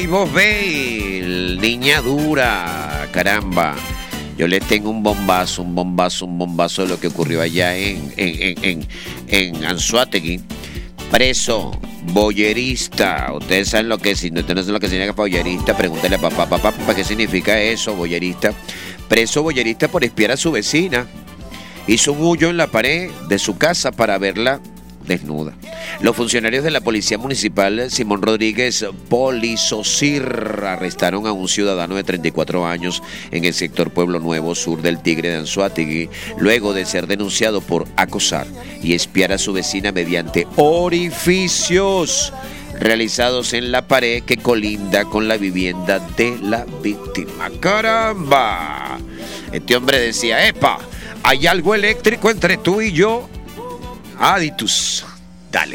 Y vos veis, niña dura, caramba. Yo les tengo un bombazo de lo que ocurrió allá en Anzoátegui. Preso, boyerista. Ustedes saben lo que es, si no ustedes no saben lo que significa boyerista, pregúntale a papá, ¿para qué significa eso, boyerista? Preso boyerista por espiar a su vecina. Hizo un hoyo en la pared de su casa para verla desnuda. Los funcionarios de la Policía Municipal Simón Rodríguez Polisocir arrestaron a un ciudadano de 34 años en el sector Pueblo Nuevo, sur del Tigre de Anzoátegui, luego de ser denunciado por acosar y espiar a su vecina mediante orificios realizados en la pared que colinda con la vivienda de la víctima. ¡Caramba! Este hombre decía, ¡epa! ¿Hay algo eléctrico entre tú y yo? Aditus.